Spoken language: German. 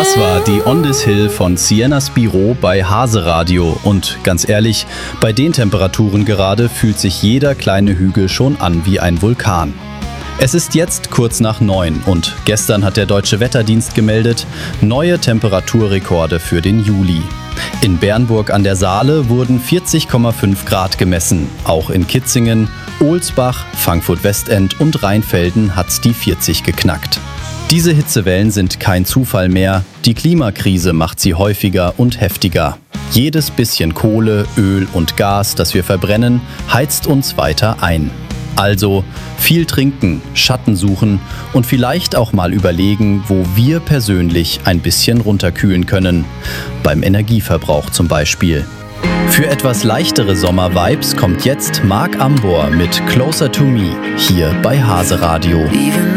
Das war die On This Hill von Sienna Spiro bei Hase Radio. Und ganz ehrlich, bei den Temperaturen gerade fühlt sich jeder kleine Hügel schon an wie ein Vulkan. Es ist jetzt kurz nach 9 und gestern hat der Deutsche Wetterdienst gemeldet, neue Temperaturrekorde für den Juli. In Bernburg an der Saale wurden 40,5 Grad gemessen. Auch in Kitzingen, Ohlsbach, Frankfurt-Westend und Rheinfelden hat's die 40 geknackt. Diese Hitzewellen sind kein Zufall mehr. Die Klimakrise macht sie häufiger und heftiger. Jedes bisschen Kohle, Öl und Gas, das wir verbrennen, heizt uns weiter ein. Also viel trinken, Schatten suchen und vielleicht auch mal überlegen, wo wir persönlich ein bisschen runterkühlen können. Beim Energieverbrauch zum Beispiel. Für etwas leichtere Sommer-Vibes kommt jetzt Marc Ambor mit Closer to Me hier bei Hase Radio.